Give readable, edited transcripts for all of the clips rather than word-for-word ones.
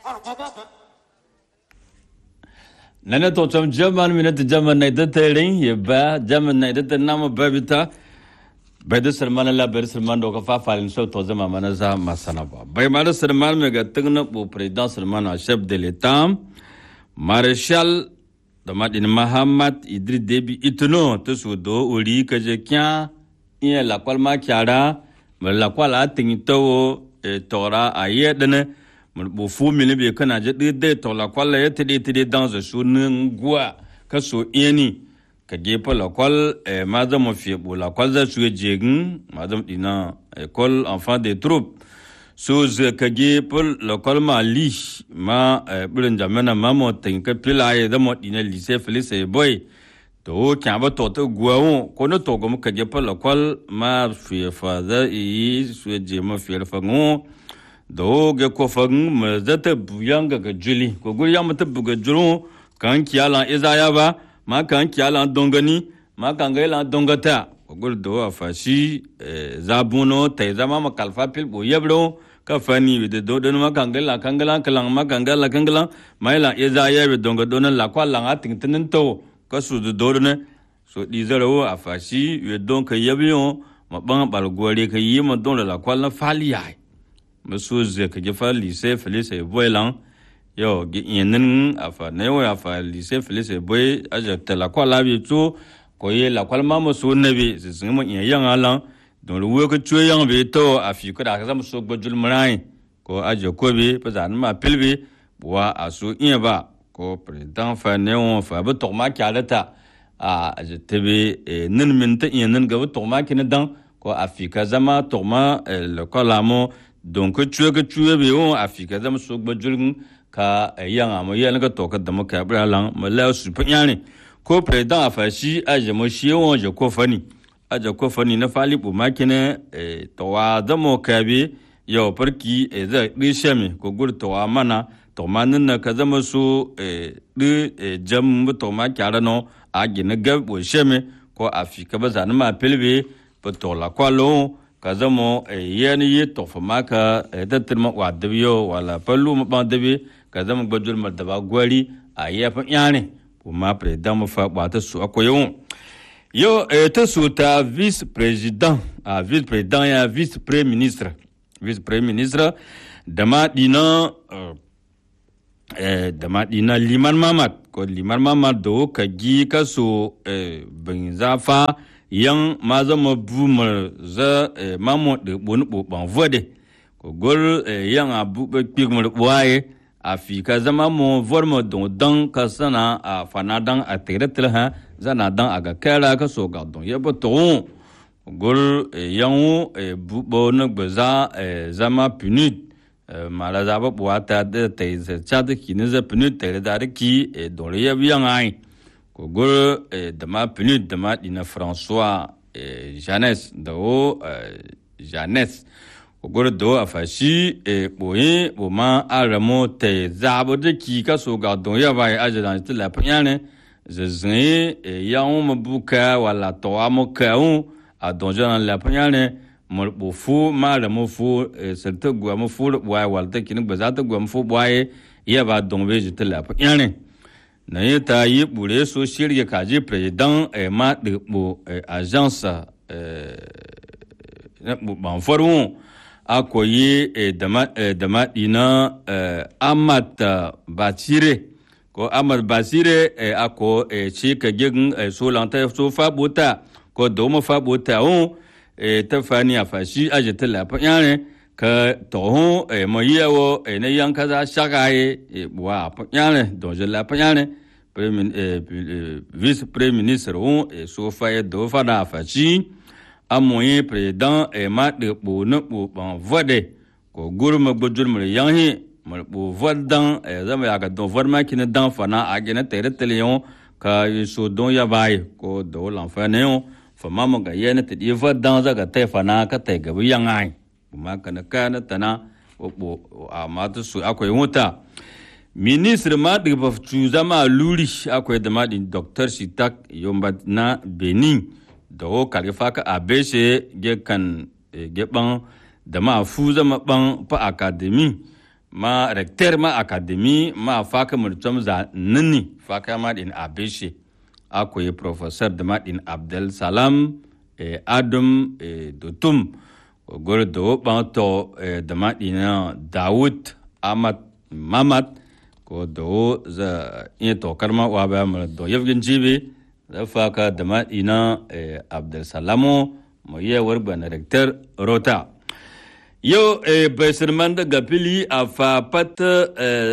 Nana to cham German minute German night the telling ye ba German night the nama babita Beda Sermana la Beda Sermando of Fafal so to the Mamanaza Masanaba. By Mother Serman mega Tugna bu President Sermana chef de l'État Maréchal the Madin Mahamad Idri Debi Ituno Tusudo Uli Kajekia in la Qualma Chiara la Quala Tingito Tora Ayedene bu fu mini be kana je de to la kwal ya tede dans su ngwa ka so eni ka gefa la kwal ma da mo fi bu la kwal za su jegin madam dina école enfant des troupes so ze ka gefa la kwal ma li ma bulen jamana ma mo tin ka pila ya da mo dina lycée Felice boy to kya ba to gwa ko no to go ka gefa la kwal ma fi fa da yi su je ma fi fa ngo do ge ko fang ma zata buyanga ga juli ko gur ya mata buga juru kan kiyala izaya ba ma kan kiyala dongani ma kan ga la dongata ko gur do afashi zabuno tay zama ma kalfa pil bo yebro ka fani de do don ma kan ga la kan ga la kalang ma kan ga la kan ga la mai la izaya be donga don la kwa la nga ting tin to ka su do ne so di zaro afashi we don ka yebyo ma ban bal gore ka yi ma don la kwa la faliya Monsieur Zekajfa lycée Felice Boylan yo yenen afa newo afa lycée Felice Boy ajata la kwa la bitu ko ye la kwa mama so nabi zingmo yan alan don le wo ko chue yang be to afi ko da zam so gbojul mrai ko aje ko be pazan ma pilbe wa asu ba ko président fa newo fa ba to ma kyalata a aje tebe nin min ta yenen ga to ma kin dan ko afi ka zama to ma le ko la mo donc tu be on Afrique da so gbajulun ka yanga mo yana ga to ka da maka bralan mo la su panyani ko président afashi aje mo shi won je ko fani na fali bu makine to wa da mo ka bi yo parki za rishemi ko gur to wa mana to manin na ka zama so jam to ma kyara no agi na ga bo sheme ko Afrique ba zan ma pelbe to la kwalo kazamo yeni yi tofa maka tatirma wa dabiyo wala pallu ma dabi kazamo gbajul ma daba gwari a yafa yani kuma president fa ba ta su akoyo yo ta su ta vice président ya vice premier ministre dama dina Liman Mamad do ka gi ka so bin zafa yang mazama boomer za mamo de bonu ban vode ko gol yang abu be pigmo waye afika zama mo vormo don dan kasana a fanadan a teretle ha zana dan aga kala ka so ga don yebo to gol yang bu no gza zama punit malaza ba boata de te chat ki ne za punit te da ki don le yeb yang ai Kogol dama punit dama dina François Jeunesse do Jeunesse kogol do afashi boye boma aramo te zabo de ki ka so ga don ya bai ajadan te la panyane zezin yaum mabuka wala to amoka un a donjan la panyane mo bofu maramo fu serte gwa mo fu wa walta kin bazata gwa mo fu boye ya ba don be te la panyane na yeta yi bure so shirye kaji président ma de bo agence ban forum akoyi dama dina Amat Basire ko Amat Basire ako ci ka gin so lanta so fa bota ko do mo fa bota on ta fani afashi ajeta la panyane ka to mo yewo ne yanka za shagaye wa panyane do je la panyane vice premier ministre on so fa do fa na afashi amoyen président ma de bo no bo ban vode ko gurma gbojul mo yanhi mo bo vodan zama ya ga don vorma kin dan fa na agena tere teleon ka so don ya bai ko do l'enfant ne fa mama ga yene te di vodan za ga te fa na ka te ga yangai kuma kana tana bo amatu su akwai wuta ministre ma de ba zama luri akwai da ma din docteur Sitak Yomba na Benin do kalifa ka abese ge kan ge ban da ma fu zama ban pa academy ma recteur ma academy ma faka murtum za nini faka ma din abeshe akoyi professeur da ma din Abdel Salam Adam Dotum gol do banto da ma din Daoud Ahmad Mamad ko do za in to karma wa ba mu do yevgin jibe da faka da ma din Abdel Salamo mo ye warban recteur rota yo baisirman da gafili a fafata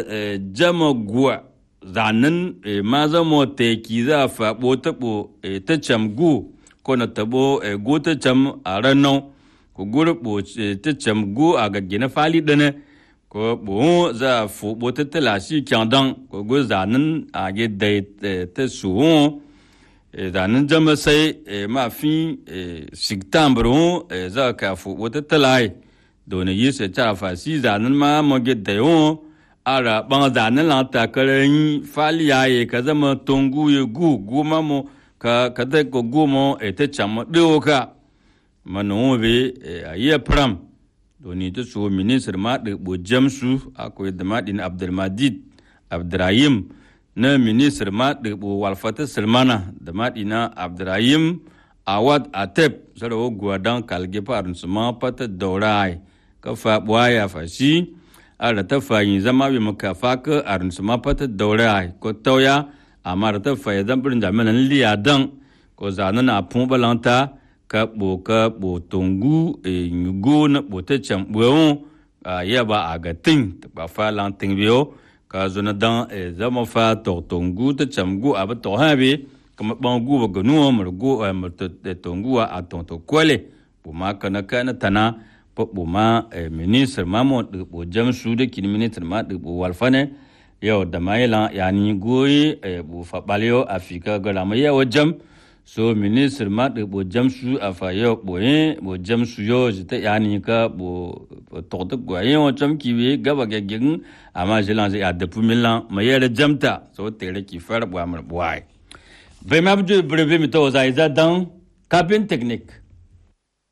jama guwa zanen ma zama teki za a faɓo taɓo ta camgu ko na taɓo go ta cam a ranar ko gurɓo ta camgu a gaggina fali ɗane ko ɓo za a fuɓo ta talashi kyandan ko go zanen a gida ta suwon zanen jama sai ma fi shiktambar za ka fuɓo ta talayi dona yi se ta fa si zanen ma mo ge da yo ara ban zanen la ta karen fali ya ye ka zama tongu ye gu ma mo ka da ko gu mo e ta cham de o ka mano be ayi pram doni to so minister ma de bo jamsu akoy da ma din Abdul Majid Abdurrahim na minister ma de bo walfata Salmana da ma dina Abdurrahim Awad Atep saro guadan kalge parun suma pata dorai ka fa buaya fa shi ara ta fa yin zama bi maka fa ka arun su ma fata daura ko tauya amma ta fa ya zan birin jami'an liya dan ko zana na pun balanta ka bo tongu nyugo na bo ta chambuon ya ba agatin ba fa lantin biyo ka zona dan zama fa tongu ta chamgu aba to habi kuma bangu ba ganu mu go mu tongu a tonto kwale bu ma kana tana po ma ministre mamo de bo jamsu de kin ministre ma de bo walfane yo da mayla yani goyi bo fa balyo afrika ga la maya wajam so ministre ma de bo jamsu afa yo bo jamsu yo jita yani ka bo to de go yen o jam ki we gaba ga gin amma jelan ya de pumilan maya da jamta so tere ki far bo amar boy be ma bu breve mi to za dan cabine technique